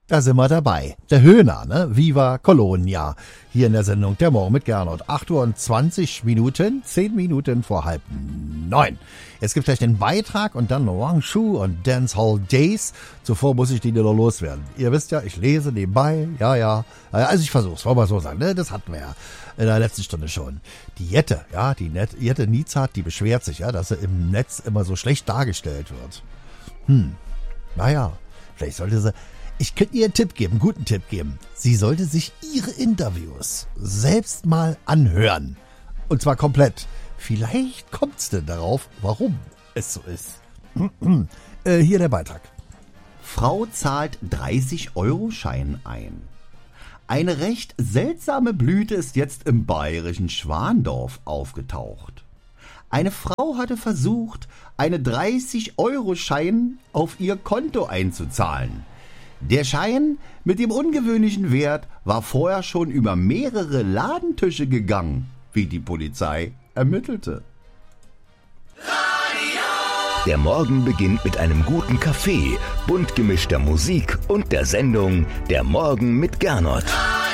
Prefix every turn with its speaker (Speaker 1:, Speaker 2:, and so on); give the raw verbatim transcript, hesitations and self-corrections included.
Speaker 1: Da sind wir dabei. Der Höhner, ne? Viva Colonia. Hier in der Sendung Der Morgen mit Gernot. acht Uhr und zwanzig Minuten, zehn Minuten vor halb neun. Es gibt gleich den Beitrag und dann Wang Shu und Dance Hall Days. Zuvor muss ich die wieder loswerden. Ihr wisst ja, ich lese nebenbei. Ja, ja. Also ich versuch's, wollen wir so sagen. Ne? Das hatten wir ja in der letzten Stunde schon. Die Jette, ja, die Net Jette Niezhardt, die beschwert sich, ja, dass sie im Netz immer so schlecht dargestellt wird. Hm, naja, vielleicht sollte sie... Ich könnte ihr einen Tipp geben, einen guten Tipp geben. Sie sollte sich ihre Interviews selbst mal anhören. Und zwar komplett. Vielleicht kommt's denn darauf, warum es so ist. äh, hier der Beitrag.
Speaker 2: Frau zahlt dreißig-Euro-Schein ein. Eine recht seltsame Blüte ist jetzt im bayerischen Schwandorf aufgetaucht. Eine Frau hatte versucht, einen dreißig-Euro-Schein auf ihr Konto einzuzahlen. Der Schein mit dem ungewöhnlichen Wert war vorher schon über mehrere Ladentische gegangen, wie die Polizei ermittelte.
Speaker 3: Der Morgen beginnt mit einem guten Kaffee, bunt gemischter Musik und der Sendung Der Morgen mit Gernot.